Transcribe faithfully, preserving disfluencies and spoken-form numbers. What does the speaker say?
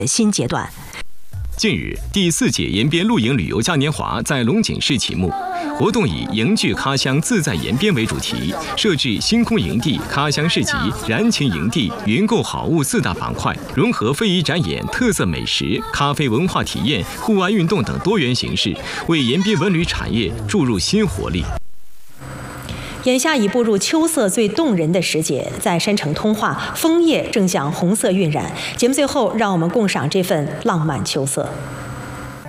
新阶段。 近日，第四届延边露营旅游嘉年华在龙井市启幕。活动以“迎聚咖乡，自在延边”为主题，设置星空营地、咖乡市集、燃情营地、云购好物四大板块，融合非遗展演、特色美食、咖啡文化体验、户外运动等多元形式，为延边文旅产业注入新活力。 眼下已步入秋色最动人的时节，在山城通化，枫叶正向红色晕染。节目最后，让我们共赏这份浪漫秋色。